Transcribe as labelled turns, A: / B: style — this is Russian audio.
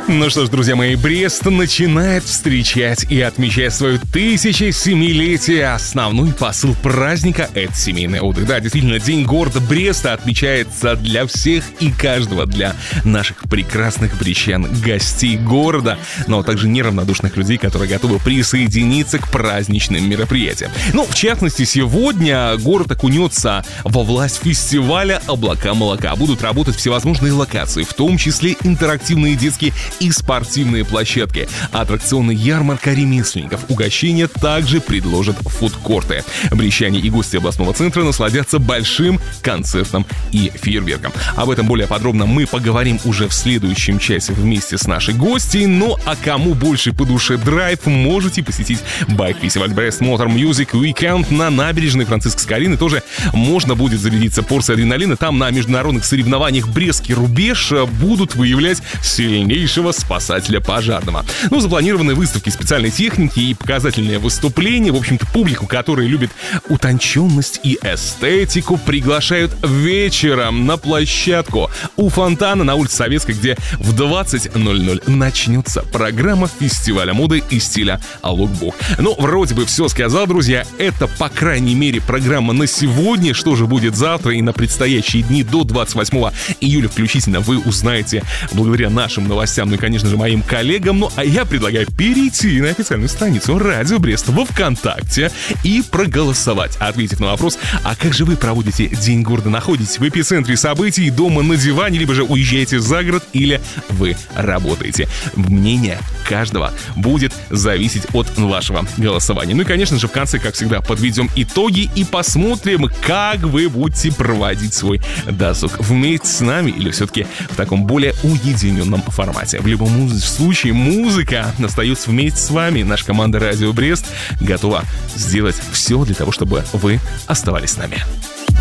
A: Ну что ж, друзья мои, Брест начинает встречать и отмечать свое 1007-летие. Основной посыл праздника — это семейный отдых. Да, действительно, День города Бреста отмечается для всех и каждого, для наших прекрасных брестчан, гостей города, но также неравнодушных людей, которые готовы присоединиться к праздничным мероприятиям. Ну, в частности, сегодня город окунется во власть фестиваля «Облака молока». Будут работать всевозможные локации, в том числе интерактивные детские и спортивные площадки, аттракционная ярмарка ремесленников. Угощения также предложат фудкорты. Брестчане и гости областного центра насладятся большим концертом и фейерверком. Об этом более подробно мы поговорим уже в следующем часе вместе с нашей гостьей. Ну а кому больше по душе драйв, можете посетить байк-фестиваль Брест Мотор Music Weekend на набережной Франциска Скорины. Тоже можно будет зарядиться порцией адреналина. Там на международных соревнованиях «Брестский рубеж» будут выявлять сильнейшего спасателя пожарного. Ну, запланированы выставки специальной техники и показательные выступления. В общем-то, публику, которая любит утонченность и эстетику, приглашают вечером на площадку у фонтана на улице Советской, где в 20:00 начнется программа фестиваля моды и стиля «Лукбук». Ну, вроде бы все сказал, друзья. Это, по крайней мере, программа на сегодня. Что же будет завтра и на предстоящие дни до 28 июля включительно, вы узнаете благодаря нашим новостям, ну и, конечно же, моим коллегам. Ну, а я предлагаю перейти на официальную страницу Радио Брест во ВКонтакте и проголосовать, ответив на вопрос: а как же вы проводите День города? Находитесь в эпицентре событий, дома на диване, либо же уезжаете за город, или вы работаете? Мнение каждого будет зависеть от вашего голосования. Ну и, конечно же, в конце, как всегда, подведем итоги и посмотрим, как вы будете проводить свой досуг. Вместе с нами или все-таки в таком более уединенном формате. В любом случае, музыка остается вместе с вами. Наша команда Радио Брест готова сделать все для того, чтобы вы оставались с нами.